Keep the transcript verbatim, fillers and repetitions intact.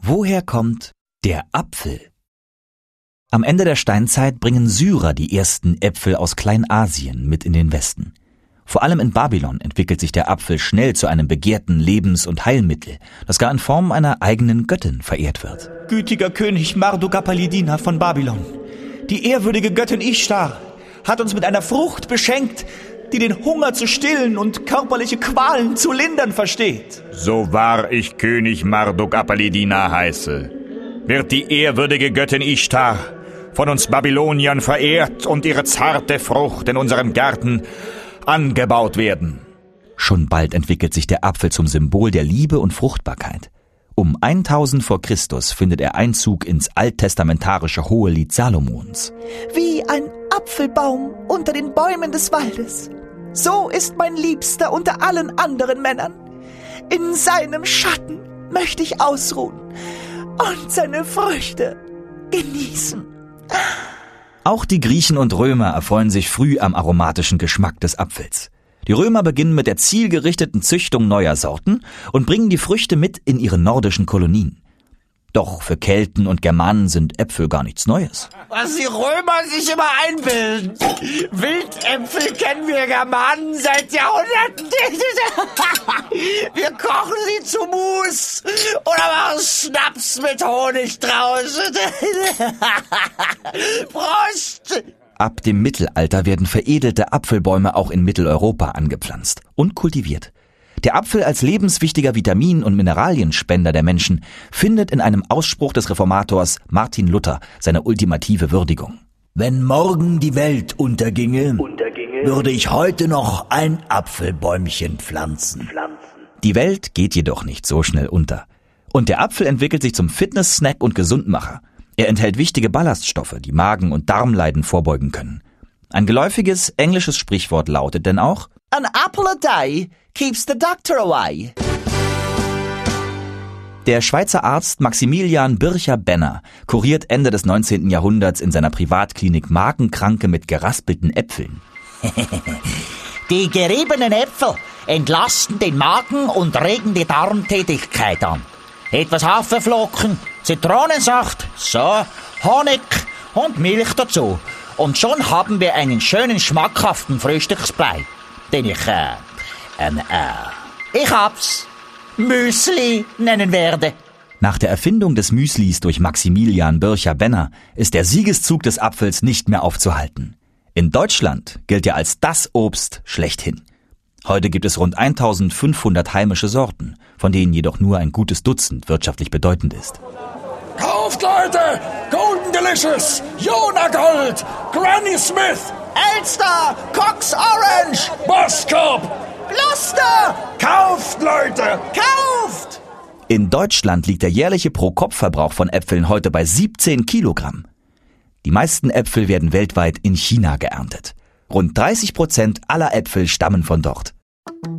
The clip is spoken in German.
Woher kommt der Apfel? Am Ende der Steinzeit bringen Syrer die ersten Äpfel aus Kleinasien mit in den Westen. Vor allem in Babylon entwickelt sich der Apfel schnell zu einem begehrten Lebens- und Heilmittel, das gar in Form einer eigenen Göttin verehrt wird. Gütiger König Marduk-apalidina von Babylon, die ehrwürdige Göttin Ishtar hat uns mit einer Frucht beschenkt, die den Hunger zu stillen und körperliche Qualen zu lindern versteht. So wahr ich König Marduk-apalidina heiße, wird die ehrwürdige Göttin Ishtar von uns Babyloniern verehrt und ihre zarte Frucht in unserem Garten angebaut werden. Schon bald entwickelt sich der Apfel zum Symbol der Liebe und Fruchtbarkeit. Um tausend vor Christus findet er Einzug ins alttestamentarische Hohelied Salomons. Wie ein Apfelbaum unter den Bäumen des Waldes, so ist mein Liebster unter allen anderen Männern. In seinem Schatten möchte ich ausruhen und seine Früchte genießen. Auch die Griechen und Römer erfreuen sich früh am aromatischen Geschmack des Apfels. Die Römer beginnen mit der zielgerichteten Züchtung neuer Sorten und bringen die Früchte mit in ihre nordischen Kolonien. Doch für Kelten und Germanen sind Äpfel gar nichts Neues. Was die Römer sich immer einbilden. Wildäpfel kennen wir Germanen seit Jahrhunderten. Wir kochen sie zu Mus oder machen Schnaps mit Honig draus. Prost! Ab dem Mittelalter werden veredelte Apfelbäume auch in Mitteleuropa angepflanzt und kultiviert. Der Apfel als lebenswichtiger Vitamin- und Mineralienspender der Menschen findet in einem Ausspruch des Reformators Martin Luther seine ultimative Würdigung. Wenn morgen die Welt unterginge, unterginge, würde ich heute noch ein Apfelbäumchen pflanzen. pflanzen. Die Welt geht jedoch nicht so schnell unter. Und der Apfel entwickelt sich zum Fitness-Snack und Gesundmacher. Er enthält wichtige Ballaststoffe, die Magen- und Darmleiden vorbeugen können. Ein geläufiges englisches Sprichwort lautet denn auch: An apple a day keeps the doctor away. Der Schweizer Arzt Maximilian Bircher-Benner kuriert Ende des neunzehnten Jahrhunderts in seiner Privatklinik Magenkranke mit geraspelten Äpfeln. Die geriebenen Äpfel entlasten den Magen und regen die Darmtätigkeit an. Etwas Haferflocken, Zitronensaft, so, Honig und Milch dazu. Und schon haben wir einen schönen, schmackhaften Frühstücksbrei, den ich, äh, ähm, äh, ich hab's, Müsli nennen werde. Nach der Erfindung des Müslis durch Maximilian Bircher-Benner ist der Siegeszug des Apfels nicht mehr aufzuhalten. In Deutschland gilt er als das Obst schlechthin. Heute gibt es rund eintausendfünfhundert heimische Sorten, von denen jedoch nur ein gutes Dutzend wirtschaftlich bedeutend ist. Kauft, Leute! Golden Delicious, Jona Gold, Granny Smith, Elster, Cox Orange, Boskop, Gloucester! Kauft, Leute! Kauft! In Deutschland liegt der jährliche Pro-Kopf-Verbrauch von Äpfeln heute bei siebzehn Kilogramm. Die meisten Äpfel werden weltweit in China geerntet. Rund dreißig Prozent aller Äpfel stammen von dort.